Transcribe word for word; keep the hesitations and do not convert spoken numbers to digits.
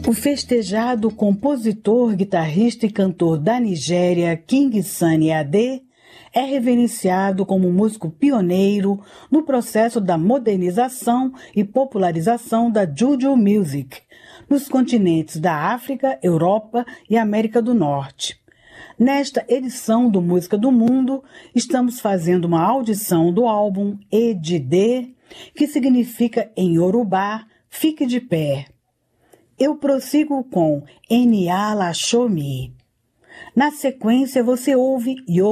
O festejado compositor, guitarrista e cantor da Nigéria, King Sunny Ade, é reverenciado como músico pioneiro no processo da modernização e popularização da Juju Music nos continentes da África, Europa e América do Norte. Nesta edição do Música do Mundo, estamos fazendo uma audição do álbum Edide, que significa em Yorubá, fique de pé. Eu prossigo com Eniala Shomi. Na sequência, você ouve Yo